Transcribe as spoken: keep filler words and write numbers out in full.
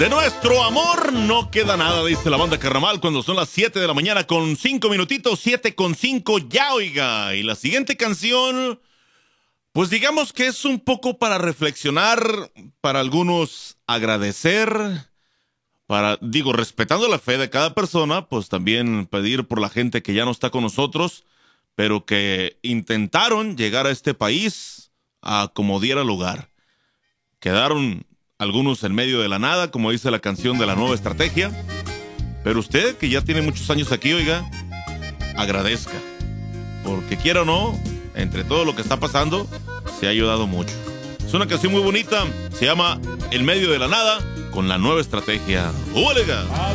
De nuestro amor no queda nada, dice la banda Carnaval, cuando son las siete de la mañana con cinco minutitos, siete con cinco ya, oiga. Y la siguiente canción, pues digamos que es un poco para reflexionar, para algunos agradecer, para, digo, respetando la fe de cada persona, pues también pedir por la gente que ya no está con nosotros, pero que intentaron llegar a este país a como diera lugar. Quedaron algunos en medio de la nada, como dice la canción de La Nueva Estrategia. Pero usted, que ya tiene muchos años aquí, oiga, agradezca. Porque quiera o no, entre todo lo que está pasando, se ha ayudado mucho. Es una canción muy bonita, se llama En Medio de la Nada, con La Nueva Estrategia. ¡Oiga!